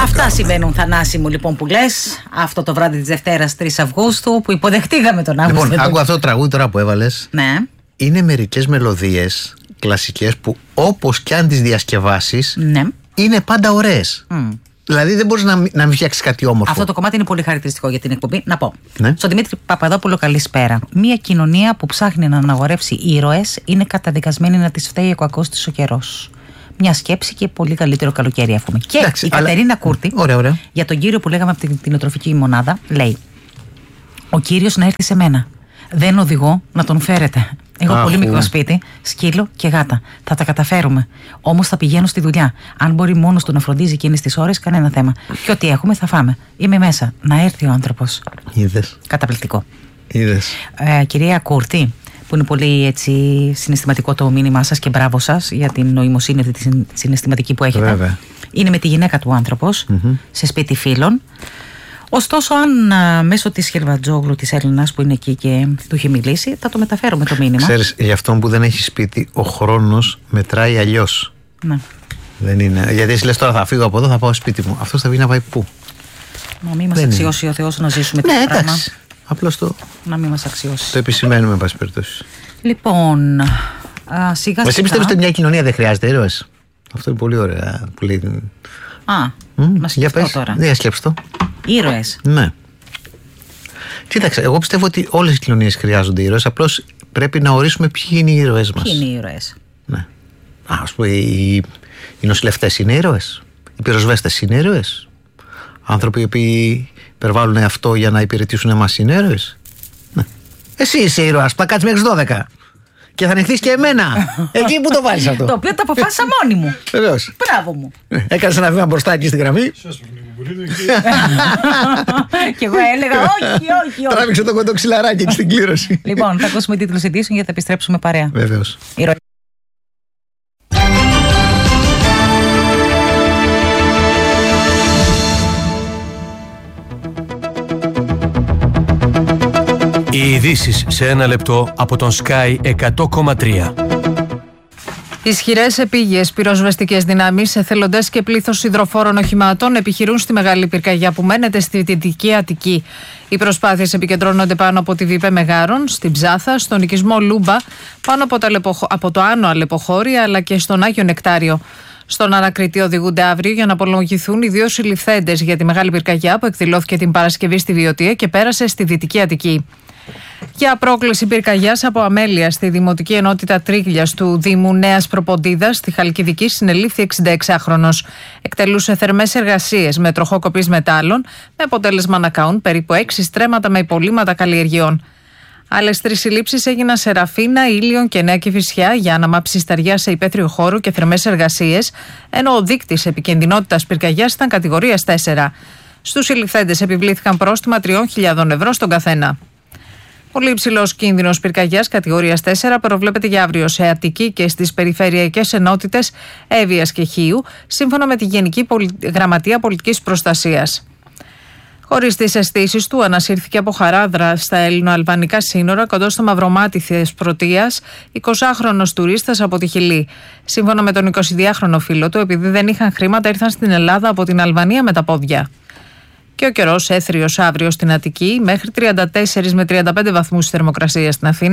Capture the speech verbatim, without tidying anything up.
Αυτά συμβαίνουν, Θανάση μου, λοιπόν, που λες. Αυτό το βράδυ της Δευτέρας τρεις Αυγούστου που υποδεχτήκαμε τον Αύγουστο. Λοιπόν, άκου αυτό το τραγούδι τώρα που έβαλες. Ναι. Είναι μερικές μελωδίες κλασικές που όπως κι αν τις διασκευάσεις, Ναι. είναι πάντα ωραίες. Mm. Δηλαδή δεν μπορείς να, μην- να μην φτιάξεις κάτι όμορφο. Αυτό το κομμάτι είναι πολύ χαρακτηριστικό για την εκπομπή. Να πω. Ναι. Στον Δημήτρη Παπαδόπουλο, καλησπέρα. Μια κοινωνία που ψάχνει να αναγορεύσει ήρωες είναι καταδικασμένη να της φταίει ο κακός της ο καιρός. Μια σκέψη και πολύ καλύτερο καλοκαίρι, εύχομαι. Και Εντάξει, η αλλά- Κατερίνα Κούρτη, Ωραία, ωραία. για τον κύριο που λέγαμε από την κτηνοτροφική μονάδα, λέει: ο κύριος να έρθει σε μένα. Δεν οδηγώ να τον φέρετε. Έχω Αχ, πολύ μικρό ου. σπίτι, σκύλο και γάτα. Θα τα καταφέρουμε. Όμως θα πηγαίνω στη δουλειά. Αν μπορεί μόνος του να φροντίζει εκείνες τις ώρες, κανένα θέμα. Και ό,τι έχουμε θα φάμε. Είμαι μέσα. Να έρθει ο άνθρωπος. Είδες. Καταπληκτικό. Είδες. Ε, κυρία Κούρτη, που είναι πολύ έτσι συναισθηματικό το μήνυμά σας και μπράβο σας για την νοημοσύνη αυτή τη συν- συναισθηματική που έχετε. Βέβαια. Είναι με τη γυναίκα του άνθρωπος, σε σπίτι φίλων. Ωστόσο, αν α, μέσω της Χερβατζόγλου, της Έλληνας που είναι εκεί και του είχε μιλήσει, θα το μεταφέρουμε το μήνυμα. Ξέρεις, για αυτόν που δεν έχει σπίτι, ο χρόνος μετράει αλλιώς. Ναι. Δεν είναι. Γιατί εσύ λες τώρα θα φύγω από εδώ, θα πάω σπίτι μου. Αυτός θα βγει να πάει πού? Να μην μας Δεν αξιώσει ο Θεός να ζήσουμε Ναι, τέτοιο πράγμα. εντάξει. Απλώς το, Να μην μας αξιώσει. το επισημαίνουμε, εν πάση περιπτώσει. Λοιπόν, α, σιγά Εσύ σιγά. πιστεύεις ότι μια κοινωνία δεν χρειάζεται ήρωες? Αυτό είναι πολύ ωραία που λέει. Α, Μμ, να για σκεφτώ πες. τώρα. Ναι, σκέψου το. Ήρωες. Ναι. Κοίταξε, εγώ πιστεύω ότι όλες οι κοινωνίες χρειάζονται ήρωες. Απλώς πρέπει να ορίσουμε ποιοι είναι οι ήρωές μας. Ποιοι είναι οι ήρωες? Ναι. Α, ας πούμε, οι, οι νοσηλευτές είναι ήρωες. Οι πυροσβέστες είναι ήρωες. Άνθρωποι οι οποίοι υπερβάλλουν αυτό για να υπηρετήσουν εμάς είναι ήρωες. Ναι. Εσύ είσαι ήρωας που θα κάτσεις μέχρι τις δώδεκα και θα ανοιχθείς και εμένα. Εκεί που το βάλεις αυτό. Το οποίο το αποφάσισα μόνη μου. Βεβαίως. Μπράβο μου. Έκανες ένα βήμα μπροστά εκεί στη γραμμή. Και εγώ έλεγα όχι, όχι, όχι. Τράβηξε το κοντό ξυλαράκι εκεί στην κλήρωση. Λοιπόν, θα ακούσουμε τίτλους ειδήσεων γιατί θα επιστρέψουμε παρέα. Βεβαίως. Ήρωες. Οι ειδήσεις σε ένα λεπτό από τον Sky εκατό κόμμα τρία. Ισχυρές επίγειες πυροσβεστικές δυνάμεις, εθελοντές και πλήθος υδροφόρων οχημάτων επιχειρούν στη Μεγάλη Πυρκαγιά που μένεται στη Δυτική Αττική. Οι προσπάθειες επικεντρώνονται πάνω από τη Βήπε Μεγάρων, στην Ψάθα, στον οικισμό Λούμπα, πάνω από το, Αλεποχ... από το Άνω Αλεποχώρη αλλά και στον Άγιο Νεκτάριο. Στον ανακριτή οδηγούνται αύριο για να απολογηθούν οι δύο συλληφθέντες για τη Μεγάλη Πυρκαγιά που εκδηλώθηκε την Παρασκευή στη Βιωτία και πέρασε στη Δυτική Αττική. Για πρόκληση πυρκαγιάς από αμέλεια στη Δημοτική Ενότητα Τρίγλιας του Δήμου Νέας Προποντίδας στη Χαλκιδική συνελήφθη εξηνταεξάχρονος. Εκτελούσε θερμές εργασίες με τροχοκοπής μετάλλων με αποτέλεσμα να καούν περίπου έξι στρέμματα με υπολείμματα καλλιεργειών. Άλλες τρεις συλλήψεις έγιναν σε Ραφίνα, Ήλιον και Νέα Κηφισιά για αναμάψη σταριά σε υπαίθριο χώρο και θερμές εργασίες, ενώ ο δείκτης επικινδυνότητας πυρκαγιάς ήταν κατηγορίας τέσσερα. Στους συλληφθέντες επιβλήθηκαν πρόστιμα τριών χιλιάδων ευρώ στον καθένα. Πολύ υψηλό κίνδυνο πυρκαγιάς κατηγορίας τέσσερα προβλέπεται για αύριο σε Αττική και στις περιφερειακές ενότητες Εύβοιας και Χίου, σύμφωνα με τη Γενική Γραμματεία Πολιτικής Προστασίας. Χωρίς τις αισθήσεις του, ανασύρθηκε από Χαράδρα στα ελληνοαλβανικά σύνορα κοντά στο Μαυρομάτι Θεσπρωτείας, εικοσάχρονος τουρίστας από τη Χιλή. Σύμφωνα με τον εικοσιδυάχρονο φίλο του, επειδή δεν είχαν χρήματα, ήρθαν στην Ελλάδα από την Αλβανία με τα πόδια. Και ο καιρός έθριος αύριο στην Αττική, μέχρι τριάντα τέσσερα με τριάντα πέντε βαθμούς θερμοκρασία στην Αθήνα.